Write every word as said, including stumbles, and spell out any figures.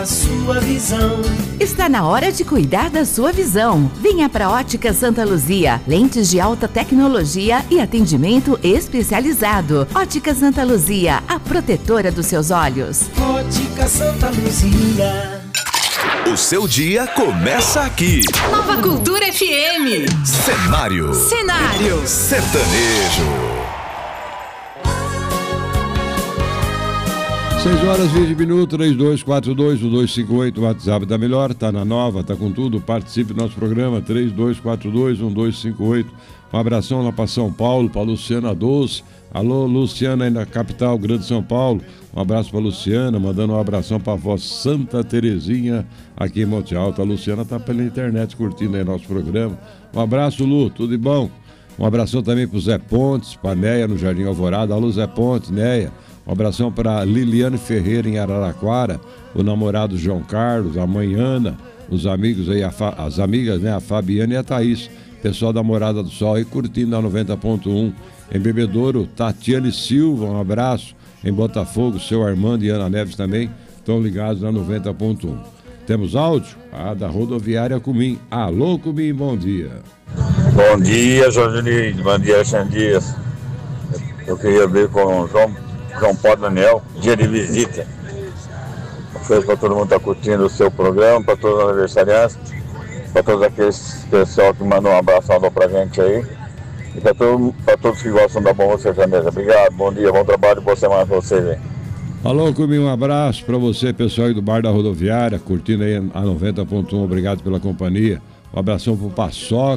Sua visão. Está na hora de cuidar da sua visão. Venha para Ótica Santa Luzia. Lentes de alta tecnologia e atendimento especializado. Ótica Santa Luzia, a protetora dos seus olhos. Ótica Santa Luzia. O seu dia começa aqui. Nova Cultura F M. Cenário. Cenário. Sertanejo. seis horas e vinte minutos, três dois quatro dois, um dois cinco oito, o WhatsApp da Melhor, tá na nova, tá com tudo, participe do nosso programa, três dois quatro dois, um dois cinco oito. Um abração lá para São Paulo, para Luciana Doce. Alô, Luciana, aí na capital, Grande São Paulo. Um abraço para Luciana, mandando um abração para a avó Santa Terezinha, aqui em Monte Alto. A Luciana tá pela internet curtindo aí nosso programa. Um abraço, Lu, tudo de bom? Um abração também para o Zé Pontes, para Neia no Jardim Alvorada. Alô, Zé Pontes, Neia. Um abração para Liliane Ferreira em Araraquara, o namorado João Carlos, a mãe Ana, os amigos aí, a Fa... as amigas, né, a Fabiana e a Thaís, pessoal da Morada do Sol aí curtindo a noventa ponto um. Em Bebedouro, Tatiane Silva, um abraço. Em Botafogo, seu Armando e Ana Neves também estão ligados na noventa ponto um. Temos áudio? Ah, da Rodoviária Cumim. Alô, Cumim, bom dia. Bom dia, Jorge Luiz. Bom dia, Alexandre Dias. Eu queria ver com o João João Paulo Daniel, dia de visita. Um beijo para todo mundo que está curtindo o seu programa, para todos os aniversariantes, para todos aqueles pessoal que mandou um abraço para a gente aí, e para todo, todos que gostam da Boa Sertaneja. Obrigado, bom dia, bom trabalho, boa semana para vocês aí. Alô, Cumim, um abraço para você, pessoal aí do Bar da Rodoviária, curtindo aí a noventa ponto um, obrigado pela companhia. Um abração para o Paçoca.